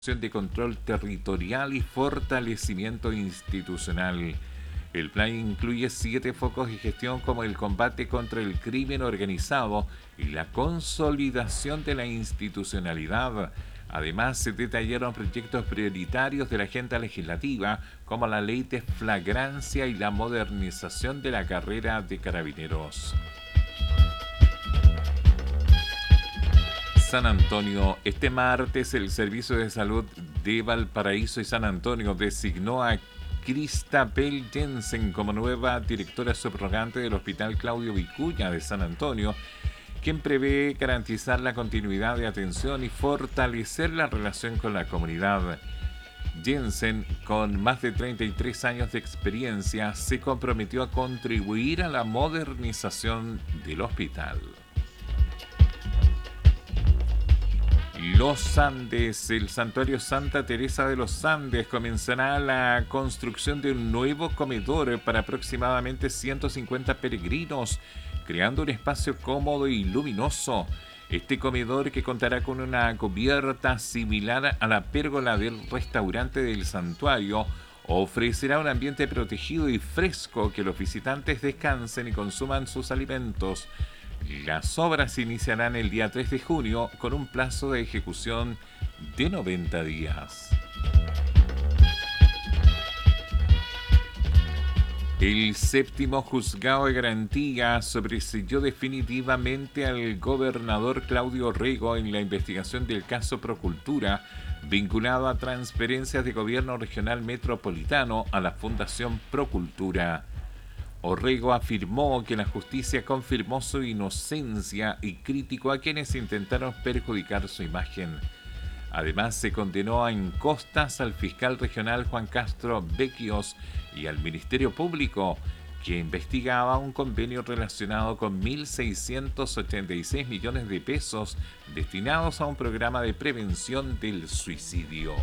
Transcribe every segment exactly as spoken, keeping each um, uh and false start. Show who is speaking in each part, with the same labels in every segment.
Speaker 1: de control territorial y fortalecimiento institucional. El plan incluye siete focos de gestión como el combate contra el crimen organizado y la consolidación de la institucionalidad. Además, se detallaron proyectos prioritarios de la agenda legislativa como la ley de flagrancia y la modernización de la carrera de carabineros. San Antonio. Este martes el Servicio de Salud de Valparaíso y San Antonio designó a Cristabel Jensen como nueva directora subrogante del Hospital Claudio Vicuña de San Antonio, quien prevé garantizar la continuidad de atención y fortalecer la relación con la comunidad. Jensen, con más de treinta y tres años de experiencia, se comprometió a contribuir a la modernización del hospital. Los Andes. El Santuario Santa Teresa de los Andes comenzará la construcción de un nuevo comedor para aproximadamente ciento cincuenta peregrinos, creando un espacio cómodo y luminoso. Este comedor, que contará con una cubierta similar a la pérgola del restaurante del santuario, ofrecerá un ambiente protegido y fresco que los visitantes descansen y consuman sus alimentos. Las obras se iniciarán el día tres de junio con un plazo de ejecución de noventa días. El séptimo juzgado de garantía sobreseyó definitivamente al gobernador Claudio Orrego en la investigación del caso Procultura, vinculado a transferencias de gobierno regional metropolitano a la Fundación Procultura. Orrego afirmó que la justicia confirmó su inocencia y criticó a quienes intentaron perjudicar su imagen. Además, se condenó en costas al fiscal regional Juan Castro Becchios y al Ministerio Público, que investigaba un convenio relacionado con mil seiscientos ochenta y seis millones de pesos destinados a un programa de prevención del suicidio.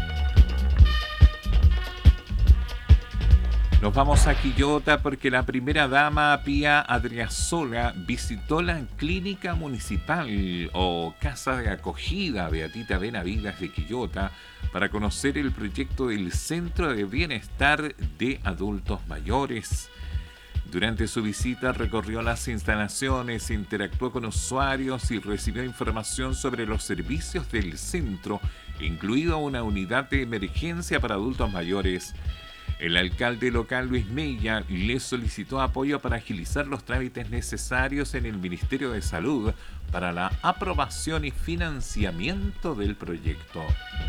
Speaker 1: Nos vamos a Quillota porque la primera dama Pía Adriasola visitó la clínica municipal o casa de acogida Beatita Benavides de Quillota para conocer el proyecto del Centro de Bienestar de Adultos Mayores. Durante su visita recorrió las instalaciones, interactuó con usuarios y recibió información sobre los servicios del centro, incluido una unidad de emergencia para adultos mayores. El alcalde local Luis Mella le solicitó apoyo para agilizar los trámites necesarios en el Ministerio de Salud para la aprobación y financiamiento del proyecto.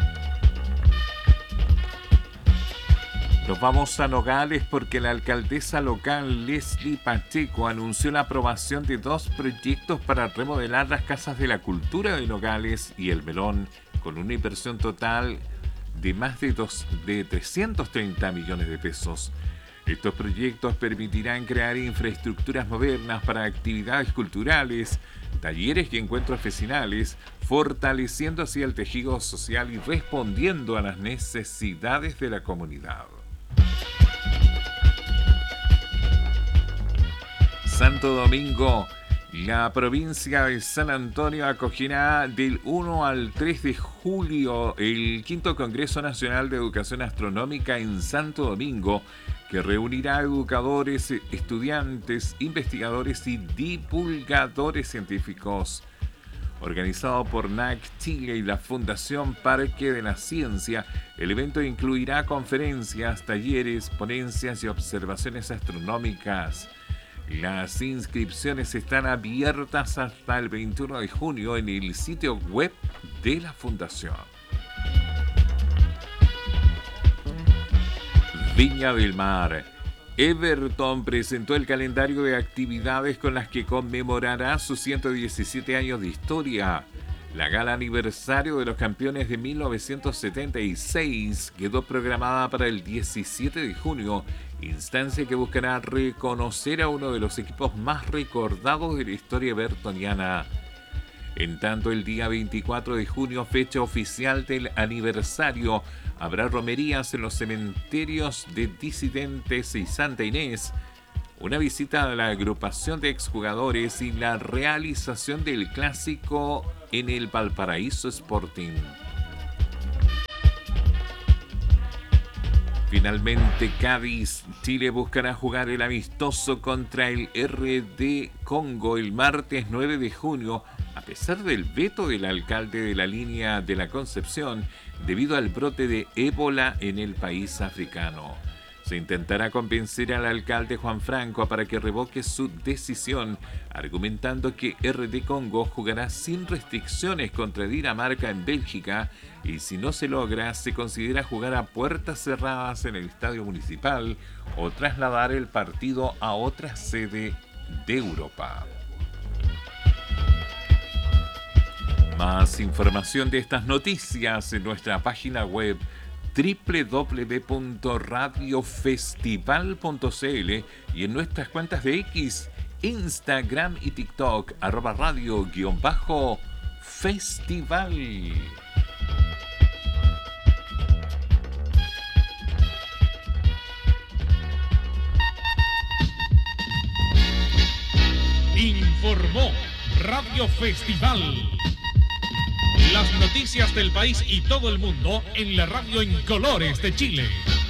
Speaker 1: Nos vamos a Nogales porque la alcaldesa local Leslie Pacheco anunció la aprobación de dos proyectos para remodelar las casas de la cultura de Nogales y El Melón, con una inversión total de más de, dos, de trescientos treinta millones de pesos. Estos proyectos permitirán crear infraestructuras modernas para actividades culturales, talleres y encuentros vecinales, fortaleciendo así el tejido social y respondiendo a las necesidades de la comunidad. Santo Domingo. La provincia de San Antonio acogerá del uno al tres de julio el quinto Congreso Nacional de Educación Astronómica en Santo Domingo, que reunirá educadores, estudiantes, investigadores y divulgadores científicos. Organizado por N A C Chile y la Fundación Parque de la Ciencia, el evento incluirá conferencias, talleres, ponencias y observaciones astronómicas. Las inscripciones están abiertas hasta el veintiuno de junio en el sitio web de la Fundación. Viña del Mar. Everton presentó el calendario de actividades con las que conmemorará sus ciento diecisiete años de historia. La gala aniversario de los campeones de mil novecientos setenta y seis quedó programada para el diecisiete de junio, instancia que buscará reconocer a uno de los equipos más recordados de la historia evertoniana. En tanto, el día veinticuatro de junio, fecha oficial del aniversario, habrá romerías en los cementerios de Disidentes y Santa Inés, una visita a la agrupación de exjugadores y la realización del clásico en el Valparaíso Sporting. Finalmente, Cádiz. Chile buscará jugar el amistoso contra el R D Congo el martes nueve de junio, a pesar del veto del alcalde de la línea de la Concepción, debido al brote de ébola en el país africano. Se intentará convencer al alcalde Juan Franco para que revoque su decisión, argumentando que R D Congo jugará sin restricciones contra Dinamarca en Bélgica y si no se logra, se considera jugar a puertas cerradas en el estadio municipal o trasladar el partido a otra sede de Europa. Más información de estas noticias en nuestra página web doble u doble u doble u punto radio festival punto c l y en nuestras cuentas de X, Instagram y TikTok, arroba radio guión bajo festival.
Speaker 2: Informó Radio Festival. Las noticias del país y todo el mundo en la radio en colores de Chile.